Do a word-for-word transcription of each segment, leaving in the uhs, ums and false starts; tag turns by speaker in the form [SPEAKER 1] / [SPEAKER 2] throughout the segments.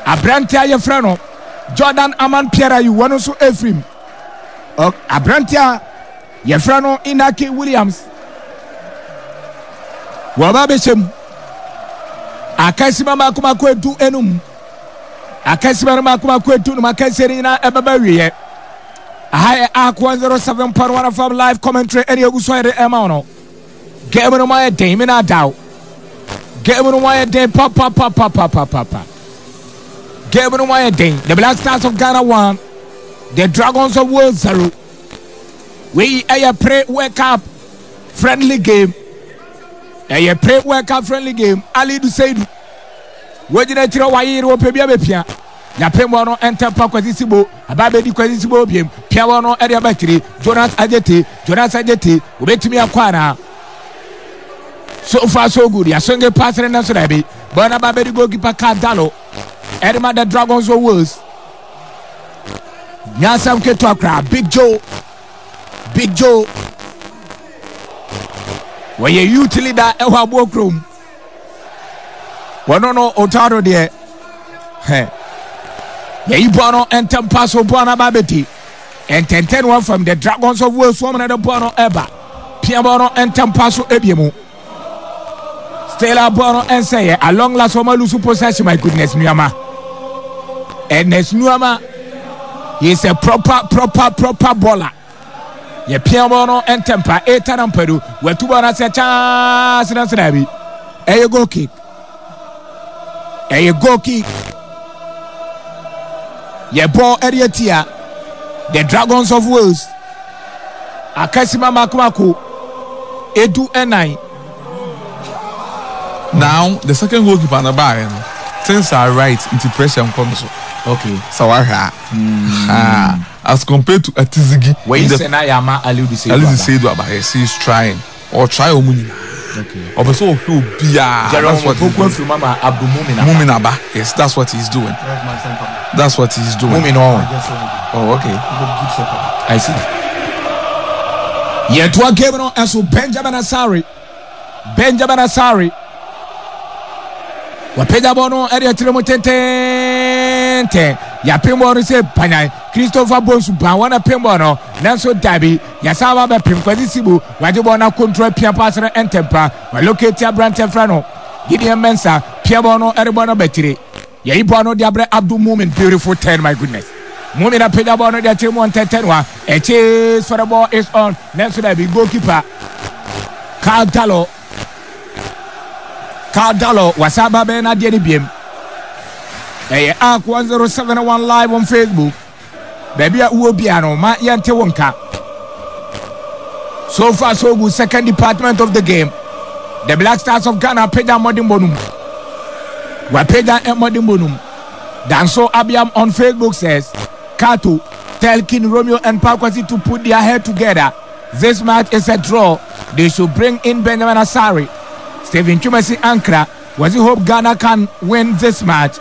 [SPEAKER 1] Abrantia Yefrano, Jordan Aman Pierre, you want to Ephraim. Abrantia Yefrano Inaki Williams. Wababeshem Akasima Makuma Kwetu Enum. Akasima Makuma Kwetu Makaserina Ebabarie. I Ak one oh seven point one from live commentary and you saw the Emano. Get on my day, in a doubt. Get on my day, papa, papa, papa, papa. Get on my day. The Black Stars of Ghana won. The Dragons of World zero. We a pray wake up friendly game. A pray wake up friendly game. Ali do say, where did I throw why you open your pia? Ya Pembono enter Paquisibo, Ababedi Quasibo, Piano area battery, Jonas Adjeti, Jonas Adjeti, wait to me a quana. So far, so good. Ya sung a passer and Nasorabi, Bona Babedi goalkeeper Cardalo, Edma the Dragons were worse. Nyasam Ketokra, Big Joe, Big Joe. Where you utility that Ewa workroom. One no Otaro there. Hey. Yaibono and Tempaso Bona Babeti. And ten ten one from the Dragons of Wales woman at the Bono Eba. Piabono and Tempaso Ebiemu. Stella Bono and say a long last woman Lusu possession, my goodness, Nuama. And as Nuama is a proper, proper, proper baller. Ye Piabono and Tempa, eight and Peru, where two bona say chance and Sanabi. A go kick. A go kick. Ye ball area tia. The Dragons of Wales. Akasima Makumaku. Edu Enai.
[SPEAKER 2] Now the second goalkeeper on the bar. Things are right into pressure and comes.
[SPEAKER 1] Okay.
[SPEAKER 2] Sawaha. Mm. As compared to Atizigi.
[SPEAKER 1] Where is Senayama Ali Disedo?
[SPEAKER 2] Ali Disedo about he's trying. Or try Omuni.
[SPEAKER 1] Okay.
[SPEAKER 2] Or so who be
[SPEAKER 1] that's what he's doing. Abdul
[SPEAKER 2] Muminaba. Yes, that's what he's doing. That's what he's doing.
[SPEAKER 1] Mumin on.
[SPEAKER 2] Oh, okay.
[SPEAKER 1] I see. Yet one game on as Benjamin Asari. Benjamin Asari. Wapeda bono area Trimotente. Ya Pimbono se Panay. Christopher Bonsu Bawana Pimbono. Nanso Dabi. Yasawa Bapim Quadisibu. Wajibona control Pia Passer and Tempa. Locate ya Brant Frano. Gideon Mensa. Piabono Erebono Betri. Yaibono Diabre Abdul Mumin. Beautiful ten, my goodness. Mumin a Pedabono de Timon Tetenwa. A chase for the ball is on. Nanso Dabi. Goalkeeper. Cardalo. Cardalo. Wasaba Bena Dianibim. Hey, Ak one oh seven one live on Facebook. Baby, I will be ano ma yante wonka. So far, so good. Second department of the game. The Black Stars of Ghana peda modimbonum. Wa peda e modimbonum. Danso Abiam on Facebook says, Kato, tell King Romeo and Pakwasi to put their head together. This match is a draw. They should bring in Benjamin Asari. Stephen Chumasi Ankara. Was he hope Ghana can win this match?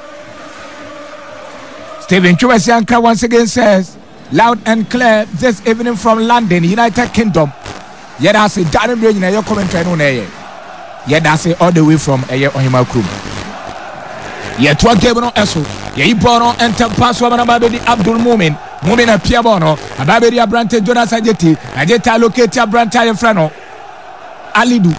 [SPEAKER 1] Stephen Chumasianka once again says, loud and clear this evening from London, United Kingdom. Yet I say, Danny Brain, your commentary on air. Yet I say, all the way from Air Ohima Krum. Yet what game on Esso, Yaibono and Tempaso Babedi Abdul Mumin, Mumin a Piabono, a Babedi Abrante Jonas Adjeti, Adjeta Locatia Branta Frano, Alidu.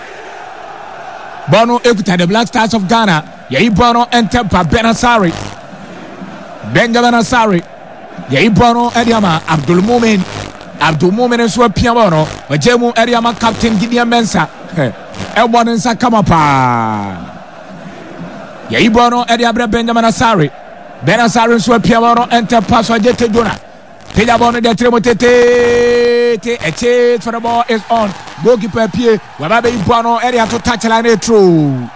[SPEAKER 1] Bono Equita, the Black Stars of Ghana, Yaibono and Tempa Benasari. Benjamin Asari, Yaibono Ediama, Abdul Mumin, Abdul Mumin and Swap Piabono, Majemu Ediama Captain Gideon Mensa, Elbon and Sakamapa. Yaibono Ediabra Benjamin Asari, Ben Asari and Swap Piabono enter Paso Jete Duna. Piabono de Tremotete, a chase for the ball is on. Goalkeeper Pierre, Wababe Bono area to touch line a true.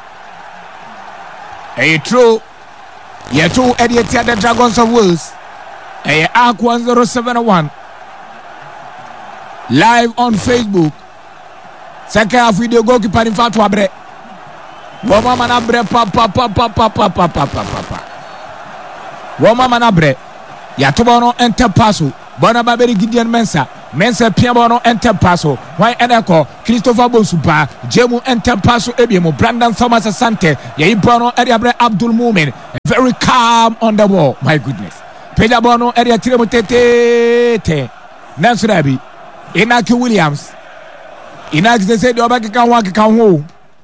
[SPEAKER 1] A true. Yet two Eddie the Dragons of Wales. A Ak one oh seven one. Live on Facebook. Second half video goalkeeper in fact wabre. Woma manabre pa pa pa pa pa pa pa pa pa pa. Woma manabre. Yatubono enter pasu. Bona Baberi Gideon Mensa. Mensa pia ball no enter pass o why eneko Christopher Bonsupa Jemu enter pass o ebiemu Brandon Thomas Asante ye ball no area Abdul Mumin very calm on the ball my goodness peja ball no area tiremu tete Nanso dabi Inaki Williams Inaki se se de obaka kan wa kan ho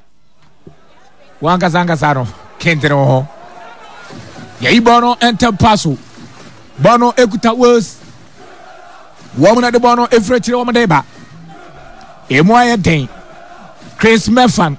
[SPEAKER 1] wanka sanga sano kentere ho ye ball no enter pass o Bono ekuta was woman at the bono every chile woman deba. Emoya day. Chris Meffan.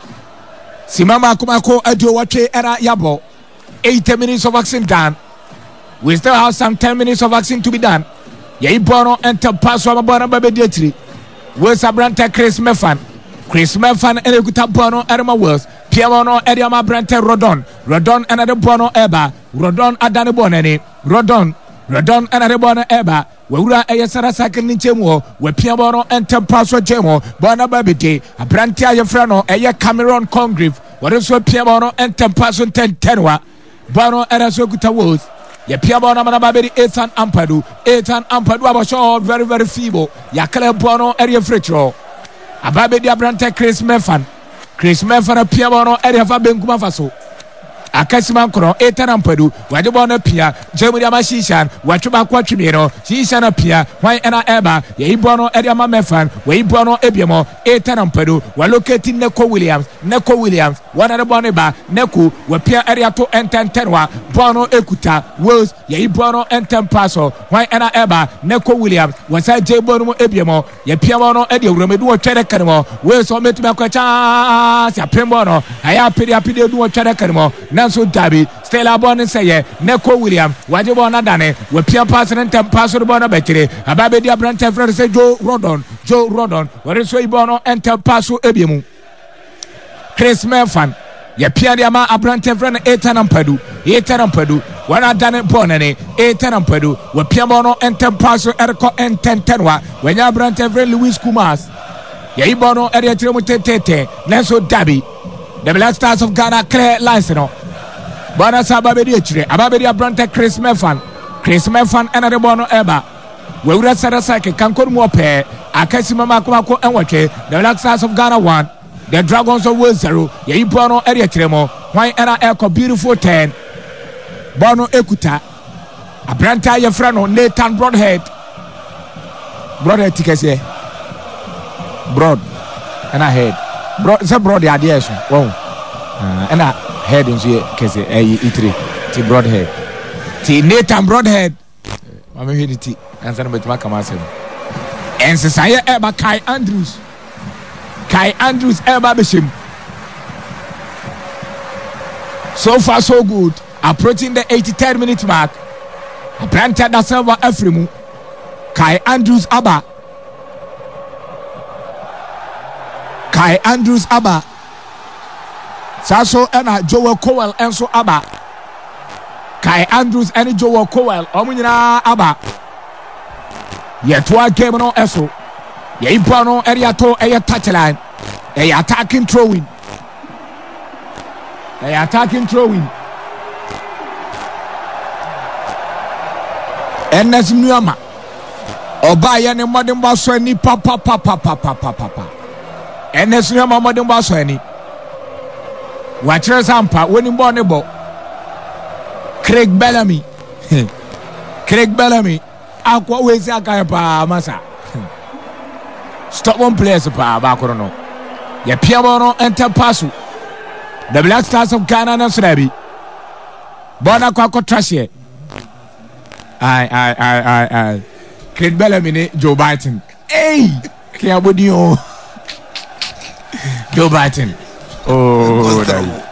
[SPEAKER 1] Simama Kumako Adio Wache era Yabo. Eight minutes of vaccine done. We still have some ten minutes of vaccine to be done. Ye bono enter pass from Bono Baby Dietri. Where's Abranta Chris Meffan? Chris Meffan and Ekuta Bono Erma Wells. Piamono Ediama Brante Rodon. Rodon another Bono Eba. Rodon Adani Bonani. Rodon. Rodon another Bono Eba. Wura Ayasara Sakan Nichemo. We Piamono enter Paso Chemo. Bona Babiti. A Brante Ayafrano. Aya Cameron Congreve. What is what Piamono enter Paso Ten Tenwa. Bono Erasokuta Woods. Ye Piamono Manababiri Ethan Ampadu. Ethan Ampadu Abasho very very feeble. Yakale Bono Area Fritro. Ababe dia Brante Chris Meffan. Chris Meffan a Piamono area fa Benkuma Faso. Akasiman Kro, Ethan Ampadu, Wadibona Pia, Jemudia Mashishan, Wachuba Quatrimiro, Shishan Pia, Why Anna Eba, Yebono Ediama Meffan, Waybono Ebiamo, Ethan Ampadu, Wallocating Neko Williams, Neko Williams, one other Boneba, Neku, Wapia area to enter Tenwa, Bono Ekuta, Wills, Yebono enter Paso, Why Anna Eba, Neko Williams, was I Jebono Ebiamo, Yapiamono Edio, Remedu Chedecanimo, Wills or Metmaquacha, Pimbono, Ayapedia Pidu Chedecanimo. Nanso Dabi, Stella Bonne say, Neko William, Wajibona Dane, we Pia Pass and Pass the Bona Betty, Ababe dia Brante Fred say Joe Rodon, Joe Rodon, what is way Bono enter Passo Ebimu. Chris Meffan, Ye Pia Diama Abrante Fred Ethan Ampadu, Ethan Ampadu, when I done it Bonane, Ethan Ampadu, we Pia Bono enter Passo Erco and Tentenwa, when ya Brante Fred Louis Kumas, Ye Bono Area Trimute, Nanso Dabi, the Black Stars of Ghana clear license. Bonasa Babedi Chile, Ababedia Brante Chris Meffan, Chris Meffan and the Bono Eba. We would have said a second, Cancun Mope, Akasima Makumako and Wache, the Black Stars of Ghana one, the Dragons of World Zero, Ye Bono Area Tremo, Why Anna Echo beautiful ten, Bono Ekuta, Abranta Yafrano, Nathan Broadhead, Broadhead tickets here, Broad, and I head. Bro, it's a broad idea. Wow, uh, and I head in here, cause a itri, T Broadhead, T Nathan Broadhead. I'm here to T. And then with my commercial. And Sisaya Eba Kai Andrews, Kai Andrews Eba Bishim. So far, so good. Approaching the eighty-third minute mark. I planted the server Efrimu. Kai Andrews Abba. Kai Andrews Abba. Saso ena Joel Cowell enso Abba. Kai Andrews and Joel Cowell omunyina Abba. Yetwa game no eso. Ye ibrano area to a touchline. A attacking throwing. A attacking throwing. Enes Nuama. Oba yene modern basso ni papa papa papa papa. Enes Nuama modern basso ni. Watcher Zampa winning Bonnebo. Craig Bellamy. Craig Bellamy. Aqua ways Akapa Massa. Stop one place pa Bakorono. Ye Piamono enter Pasu. The Black Stars of Ghana and Srabi. Bona Quaco Trashe. I I I I I Craig Bellamy Joe Biden. Hey! Kiabudio. Joe Biden. Oh,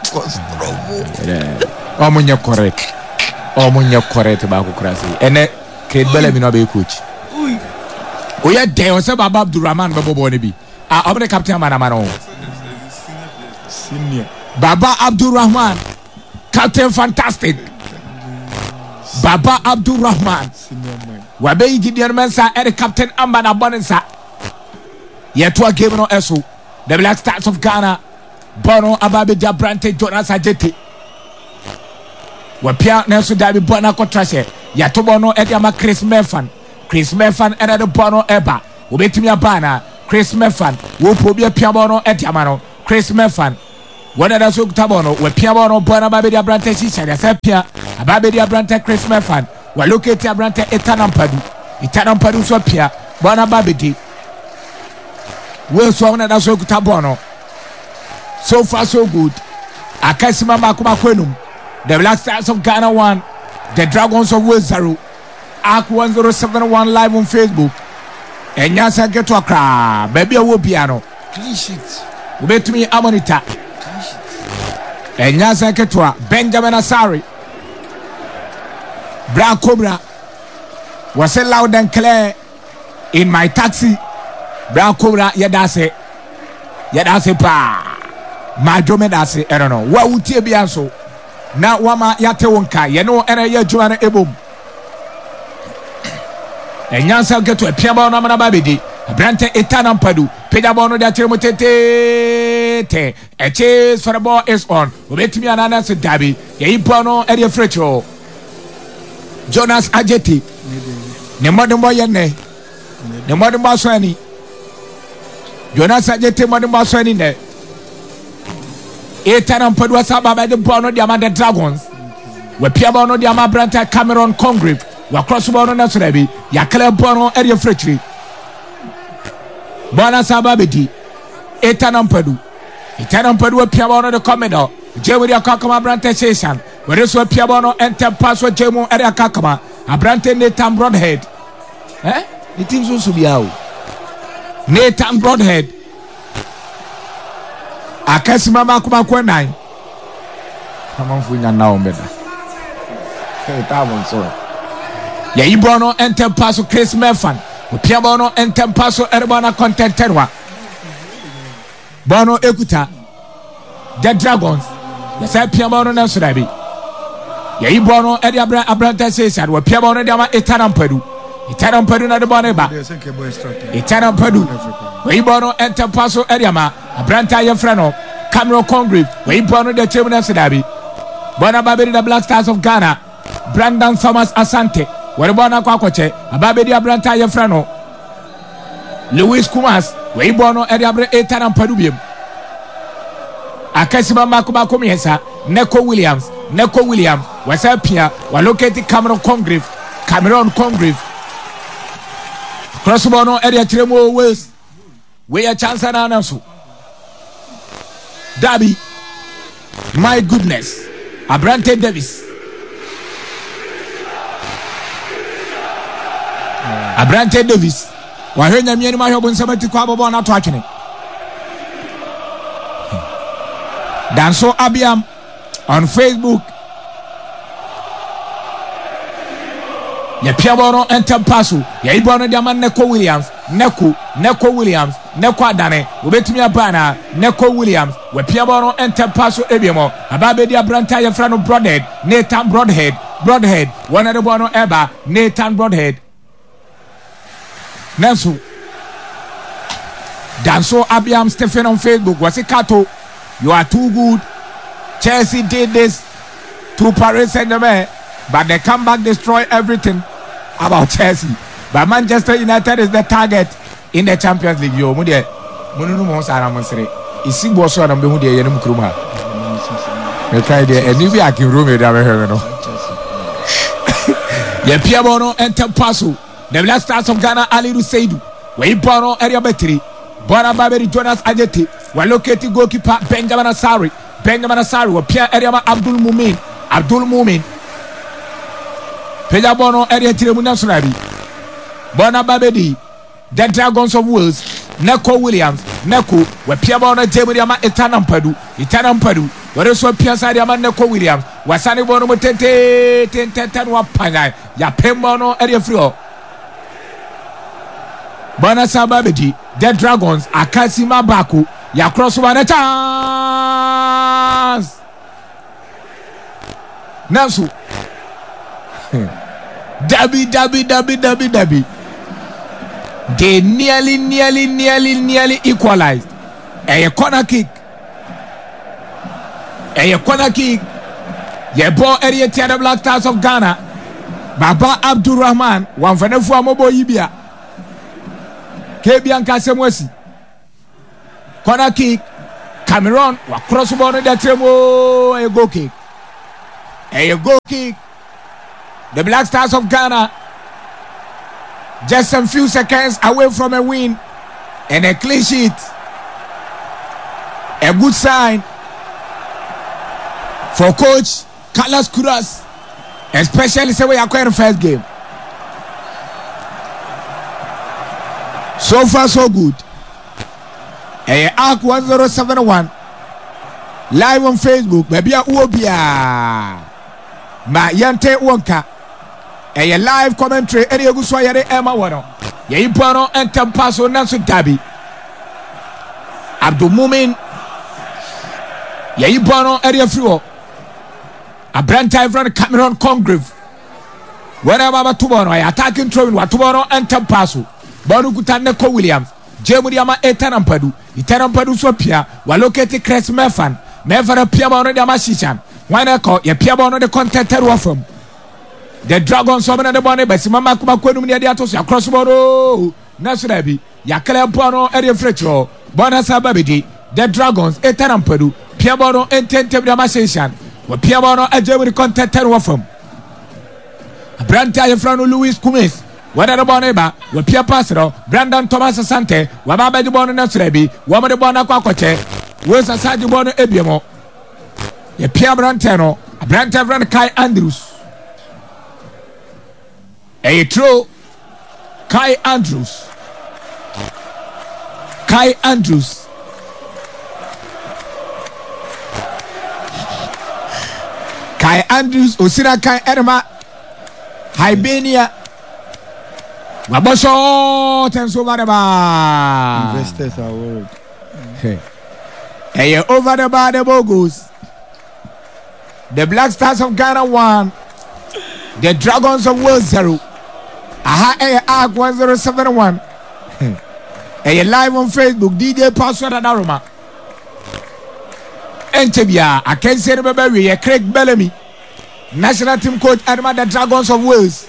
[SPEAKER 1] oh, when you're correct. Oh, when you're correct about Krasi. And then Kate Bellamy no be coach. Oh, yeah, there was a Baba Abdurrahman Babo Bonibi. I'm the captain Manamano. Senior Baba Abdurrahman, Captain Fantastic. Baba Abdurrahman. Wabe Gideon Mensa and the Captain Ambana Bonensa. Yet to a game no Esso. The Black Stars of Ghana. Bono Ababe Jabrante Jonas Ajeti. Wapia Nelson Dabi Bona Kotrashe. Yatobono Ediama Chris Meffan. Chris Mefan ɛna de bɔ no ɛba obetumi aba na Chris Mefan wo po bi apia bɔ no ɛdiama no Chris Mefan wɔn ɛda so kuta bɔ no wɔapia bɔ no bɔ na ba bɛ di abrante hyehyɛ de sɛ pia aba bɛ di abrante Chris Mefan wɔ locate abrante Etanampadu Etanampadu so pia bɔ na ba bɛ di wo so wɔn ɛda so kuta bɔ no so far so good akasima makoma kwenum the Black Stars of Ghana one the Dragons of Wales zero A Q one zero seven one live on Facebook enyasa geto akra baby a wo bia no
[SPEAKER 3] clean sheet
[SPEAKER 1] ubetumi amonita enyasa geto Benjamin Asari Bra Cobra was it loud and clear in my taxi Bra Cobra yedase yedase pa ma jome dase I don't know wa wutie bia so na wama yate wonka ye no ere ye adwuma no ebom enyansa geto apiaba no amana babedi abrante Etanampadu pejaba no de akyere mo tete te a chase for the ball is on obetimi anana se dabi ye ipo no ere frecho Jonas Ajeti ne modern boy ne ne modern boy so ani Jonas Ajeti modern boy so ani ne Etanampadu asaba ba de ball no de amanda Dragons we piaba no de amabrante Cameron Congreve wa cross ball no na so dabi ya kala ball no ere frecho Bona sababedi Etanampadu Etanampadu we piaba no de commander Jewri akakama brante session we so piaba no enter pass we jemu ere akakama abrante Nathan Broadhead eh it is so biao Nathan Broadhead akasima makuma kwenan amanfu nya na ombeda hey tamo so ya ibono enter pass Chris Mefan we piaba no enter pass erbana contented wa bono ekuta the Dragons the say piaba no na so dabi ya ibono eri abra abrante session we piaba no de ama Etanampadu Etanampadu na de bono ba Etanampadu we ibono enter pass eri ama abrante ayefra no Cameron Congreve we ibono de chemu na so dabi bona babedi the Black Stars of Ghana Brandon Thomas Asante we bona kwa kwache ababedi abrante ayefra no Louis Kumas we ibono eri abra Etanampadu biem akasiba makuba komiesa Neko Williams Neko Williams wasapia wa locate Cameron Congreve Cameron Congreve crossbar no area tremo Wales we a chance na ananso Dabi my goodness Abrante Davis Abrante Davis wa hwenya mieni ma hwebo nsamati kwa bobo na to atwene Danso Abiam on Facebook ya piabono enter passo ya ibono diamant Neko Williams Neko Neko Williams Neko Adane obetumi abana Neko Williams we piabono enter passo ebiemo ababedi abranta ya frano Broadhead Nathan Broadhead Broadhead one de bono eba Nathan Broadhead Nanso Danso Abiam Stephen on Facebook wasi Kato you are too good. Chelsea did this to Paris Saint-Germain, but they come back destroy everything about Chelsea. But Manchester United is the target in the Champions League. Yo, mude, mununu mo sara monsere. Isi bo so na mbehu de yenum kruma. Me kai de eni bi akin room de abehe no. Ye piabo no enter passo. The Black Stars of Ghana Ali Ruseidu. We bono area battery. Bona Baberi Jonas Ajeti. We located goalkeeper Benjamin Asari. Benjamin Asari. We Pierre Eriama Abdul Mumin. Abdul Mumin. Peja Bono area Tiremuna Sunabi. Bona Babedi. The Dragons of Wales. Neko Williams. Neko. We Pierre Bono Jeburiama Etanampadu. Etanampadu. We also Pierre Sadiama Neko Williams. Wasani Bono Tete Tete Tete Wapanga. Ya Pembono area Frio. Bona Sababedi. The Dragons Akasima Baku ya cross one chance Nansu Dabi Dabi Dabi Dabi Dabi they nearly nearly nearly nearly equalized a corner kick a corner kick ye ball area the Black Stars of Ghana Baba Abdurrahman wamfanefu amobo yibia Kebian Kasemwesi corner kick Cameroon wa cross ball no detremo a goal kick a goal kick the Black Stars of Ghana just some few seconds away from a win and a clean sheet, a good sign for coach Carlos Queiroz, especially say we acquired the first game. So far so good. A A C one zero seven one live on Facebook. Baby a uobia ma yante wonka. A live commentary. Any oguswa yare Emma wano. Ye ipono entem paso nansu dabi. Abdul Mumin. Ye ipono area friwo. A brand time from Cameroon Congreve. Whenever Batubono, I attacking throwing Watubono and Tempasu. Bonu Gutane Ko Williams. Jemudiama Etanampadu. Etanampadu Sopia. Waloketi Crest Mefan. Mefan Piamono de Mashishan. Wanako, ye Piamono de Contented Waffum. The Dragons of the Bonnet, Bessimama Kumakunum Yadiatos, across Boro. Nasrabi. Yakale Bono, Area Fretro. Bonasa Babidi. The Dragons, Etanampadu. Piamono and Tentem Damashishan. Piamono a Germany contented waffum. Branta from Louis Kumis. Whether the Boneba, with Pia Pasero, Brandon Thomas Asante, Wababa de Bono Nasrebi, Wama de Bona Quacote, Where's a Sadi Bono Ebiamo, a Pia Brantano, a Branta from Kai Andrews. A true Kai Andrews. Kai Andrews. Kai Andrews, Osira Kai Erma, Hibernia, Wabosho, Tensovareba.
[SPEAKER 3] Investors are worried.
[SPEAKER 1] Hey, over the bar, the Bogos. The Black Stars of Ghana won. The Dragons of World zero. Aha, A A C one zero seven one. Hey, live on Facebook, D J Password and Aroma. Entebia, I can't say the Craig Bellamy, national team coach, Adama the Dragons of Wales.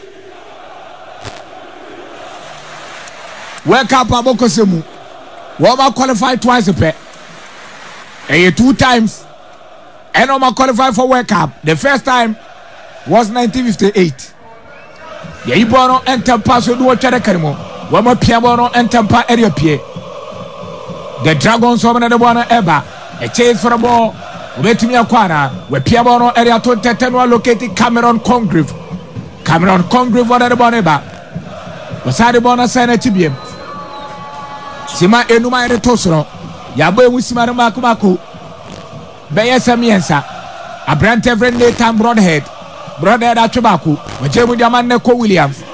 [SPEAKER 1] World Cup Abokosemu, Wama qualified twice a pair, and two times, and Oma qualified for World Cup. The first time was nineteen fifty-eight. The Ibono and Tampa so do a Charakarimo, Wama Piabono and Tampa area Pie. The Dragons of Nadawana Eba. A chase for a ball. Wait me a corner. Where Piabono area to Tetenwa located Cameroon Congreve. Cameroon Congreve one at the Boneba. Was had a bonus sign at Tibium. Sima Enuma and Tosoro. Yabo Wisima Makumaku. Bayesa Miensa. A brand every day time broadhead. Broadhead at Chubaku. With Jemu Diamane Ko Williams.